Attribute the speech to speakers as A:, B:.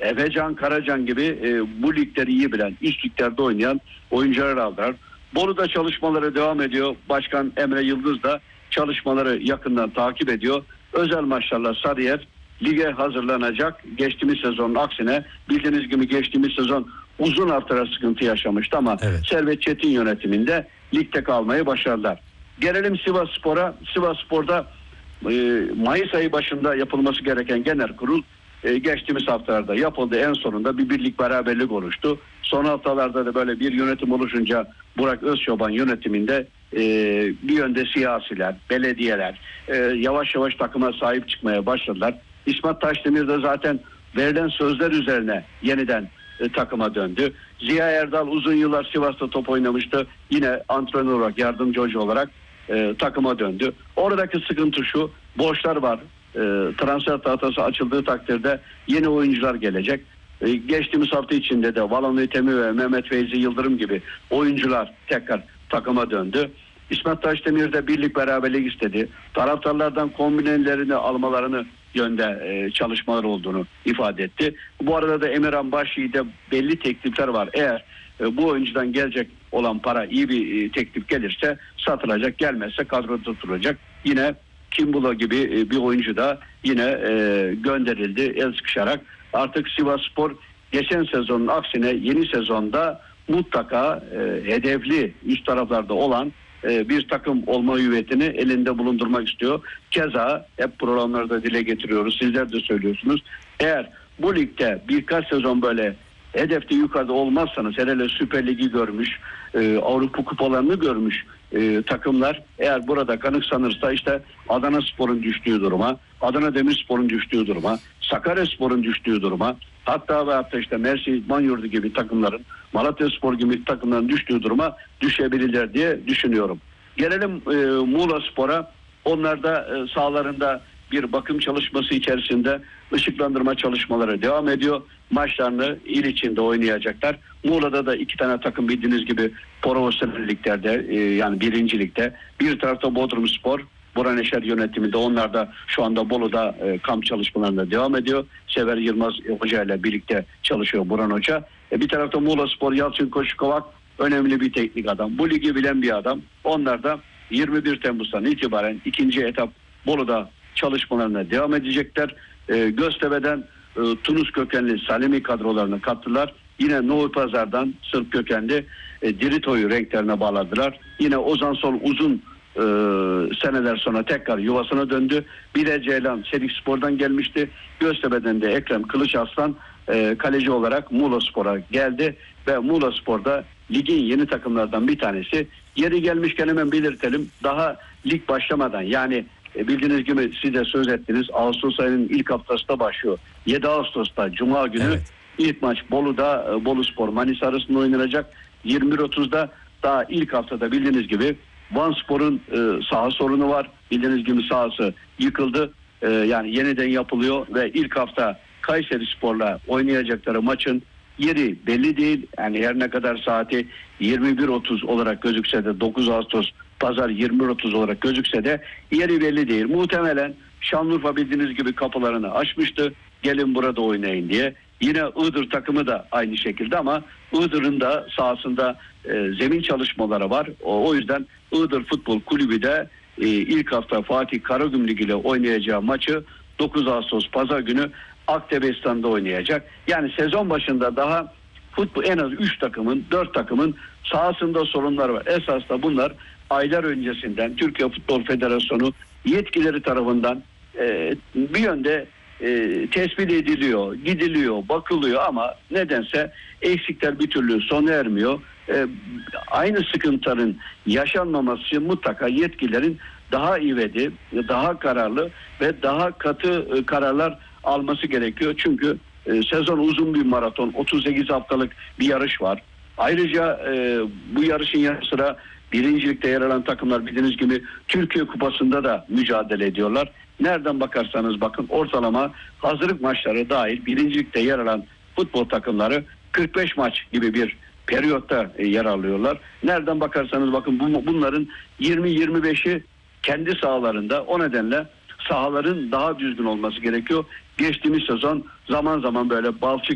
A: Efecan, Karacan gibi bu ligleri iyi bilen, üst liglerde oynayan oyuncular aldılar. Bolu'da çalışmaları devam ediyor. Başkan Emre Yıldız da çalışmaları yakından takip ediyor. Özel maçlarla Sarıyer lige hazırlanacak. Geçtiğimiz sezonun aksine bildiğiniz gibi geçtiğimiz sezon uzun haftalar sıkıntı yaşamıştı ama
B: Evet.
A: Servet Çetin yönetiminde ligde kalmayı başardılar. Gelelim Sivasspor'a. Sivasspor'da Mayıs ayı başında yapılması gereken genel kurul geçtiğimiz haftalarda yapıldı. En sonunda bir birlik beraberlik oluştu. Son haftalarda da böyle bir yönetim oluşunca Burak Özçoban yönetiminde bir yönde siyasiler, belediyeler yavaş yavaş takıma sahip çıkmaya başladılar. İsmet Taşdemir de zaten verilen sözler üzerine yeniden takıma döndü. Ziya Erdal uzun yıllar Sivas'ta top oynamıştı. Yine antrenör olarak, yardımcı hoca olarak takıma döndü. Oradaki sıkıntı şu: borçlar var. Transfer tahtası açıldığı takdirde yeni oyuncular gelecek. Geçtiğimiz hafta içinde de Valon Ötemi ve Mehmet Feyzi Yıldırım gibi oyuncular tekrar takıma döndü. İsmet Taşdemir de birlik beraberlik istedi. Taraftarlardan kombinelerini almalarını yönde çalışmalar olduğunu ifade etti. Bu arada da Emirhan Başyiğit'e belli teklifler var. Eğer bu oyuncudan gelecek olan para iyi bir teklif gelirse satılacak, gelmezse kadroda tutulacak. Yine Kimbula gibi bir oyuncu da yine gönderildi el sıkışarak. Artık Sivasspor geçen sezonun aksine yeni sezonda mutlaka hedefli üst taraflarda olan bir takım olma hüviyetini elinde bulundurmak istiyor. Keza hep programlarda dile getiriyoruz. Sizler de söylüyorsunuz. Eğer bu ligde birkaç sezon böyle hedefte yukarıda olmazsanız, hele Süper Lig'i görmüş, Avrupa kupalarını görmüş takımlar eğer burada kanıksanırsa işte Adanaspor'un düştüğü duruma, Adana Demirspor'un düştüğü duruma, Sakaryaspor'un düştüğü duruma, hatta işte Mersin İdman Yurdu gibi takımların, Malatyaspor gibi takımların düştüğü duruma düşebilirler diye düşünüyorum. Gelelim Muğlaspor'a. Onlar da sahalarında bir bakım çalışması içerisinde ışıklandırma çalışmaları devam ediyor. Maçlarını il içinde oynayacaklar. Muğla'da da 2 tane takım bildiğiniz gibi profesyonel liglerde, yani 1. ligde. Bir tarafta Bodrumspor, Burhan Eşer yönetiminde, onlar da şu anda Bolu'da kamp çalışmalarında devam ediyor. Sever Yılmaz Hoca ile birlikte çalışıyor Burhan Hoca. Bir tarafta Muğlaspor, Yalçın Koşukovac önemli bir teknik adam. Bu ligi bilen bir adam. Onlar da 21 Temmuz'dan itibaren 2. etap Bolu'da çalışmalarına devam edecekler. Göztepe'den Tunus kökenli Salimi kadrolarına kattılar. Yine Nohut Pazar'dan Sırp kökenli Dirito'yu renklerine bağladılar. Yine Ozan Sol uzun seneler sonra tekrar yuvasına döndü. Bire Ceylan Çelikspor'dan gelmişti. Göztepe'den de Ekrem Kılıçarslan kaleci olarak Muğlaspor'a geldi ve Muğlaspor'da ligin yeni takımlardan bir tanesi. Yeri gelmişken hemen belirtelim. Daha lig başlamadan, yani bildiğiniz gibi siz de söz ettiniz, Ağustos ayının ilk haftasında başlıyor. 7 Ağustos'ta Cuma günü ilk maç Bolu'da Boluspor Manisa arasında oynanacak. 21.30'da daha ilk haftada bildiğiniz gibi Vanspor'un saha sorunu var. Bildiğiniz gibi sahası yıkıldı. Yani yeniden yapılıyor ve ilk hafta Kayserispor'la oynayacakları maçın yeri belli değil. Yani her ne kadar saati 21.30 olarak gözükse de 9 Ağustos Pazar 21.30 olarak gözükse de yeri belli değil. Muhtemelen Şanlıurfa bildiğiniz gibi kapılarını açmıştı. Gelin burada oynayın diye. Yine Iğdır takımı da aynı şekilde ama Iğdır'ın da sahasında zemin çalışmaları var. O yüzden Iğdır Futbol Kulübü de ilk hafta Fatih Karagümrük ile oynayacağı maçı 9 Ağustos Pazar günü Aktepe'standa oynayacak. Yani sezon başında daha futbol en az 3 takımın 4 takımın sahasında sorunlar var. Esas da bunlar aylar öncesinden Türkiye Futbol Federasyonu yetkileri tarafından bir yönde tespit ediliyor, gidiliyor, bakılıyor ama nedense eksikler bir türlü sona ermiyor. Aynı sıkıntıların yaşanmaması için mutlaka yetkililerin daha ivedi, daha kararlı ve daha katı kararlar alması gerekiyor. Çünkü sezon uzun bir maraton, 38 haftalık bir yarış var. Ayrıca bu yarışın yanı sıra birincilikte yer alan takımlar bildiğiniz gibi Türkiye Kupası'nda da mücadele ediyorlar. Nereden bakarsanız bakın ortalama hazırlık maçları dahil birincilikte yer alan futbol takımları 45 maç gibi bir periyotta yer alıyorlar. Nereden bakarsanız bakın bunların 20-25'i kendi sahalarında. O nedenle sahaların daha düzgün olması gerekiyor. Geçtiğimiz sezon zaman zaman böyle balçık